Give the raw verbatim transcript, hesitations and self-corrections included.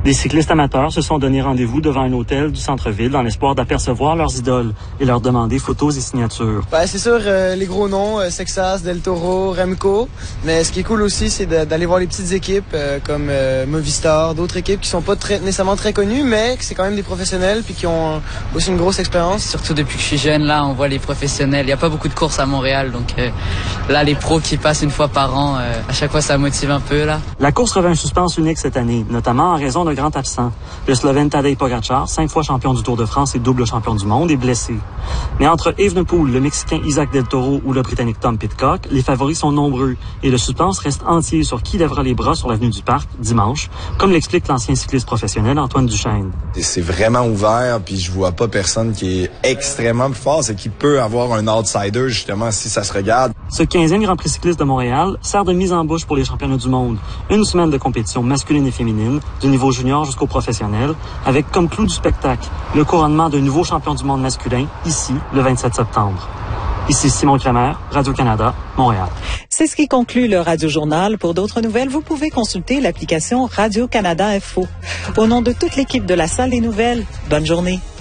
Des cyclistes amateurs se sont donné rendez-vous devant un hôtel du centre-ville dans l'espoir d'apercevoir leurs idoles et leur demander photos et signatures. Ben, c'est sûr, euh, les gros noms, euh, Sexas, Del Toro, Remco. Mais ce qui est cool aussi, c'est de, d'aller voir les petites équipes euh, comme euh, Movistar, d'autres équipes qui sont pas très, nécessairement très connues, mais que c'est quand même des professionnels puis qui ont aussi une grosse expérience. Surtout depuis que je suis jeune, là, on voit les professionnels. Il n'y a pas beaucoup de courses à Montréal, donc euh, là, les pros qui passent une fois par an, euh, à chaque fois, ça motive un peu, là. La course revêt un suspense unique cette année, notamment en raison d'un grand absent. Le Slovène Tadej Pogačar, cinq fois champion du Tour de France et double champion du monde, est blessé. Mais entre Evenepoel, le Mexicain Isaac Del Toro ou le Britannique Tom Pidcock, les favoris sont nombreux et le suspense reste entier sur qui lèvera les bras sur l'avenue du Parc dimanche, comme l'explique l'ancien cycliste professionnel Antoine Duchesne. C'est vraiment ouvert, puis je vois pas personne qui est extrêmement plus fort, c'est qu'il peut avoir un outsider justement si ça se regarde. Ce quinzième Grand Prix cycliste de Montréal sert de mise en bouche pour les championnats du monde. Une semaine de compétition masculine et féminine, du niveau junior jusqu'au professionnel, avec comme clou du spectacle le couronnement d'un nouveau champion du monde masculin, ici, le vingt-sept septembre. Ici Simon Kramer, Radio-Canada, Montréal. C'est ce qui conclut le Radio-Journal. Pour d'autres nouvelles, vous pouvez consulter l'application Radio-Canada Info. Au nom de toute l'équipe de la Salle des Nouvelles, bonne journée.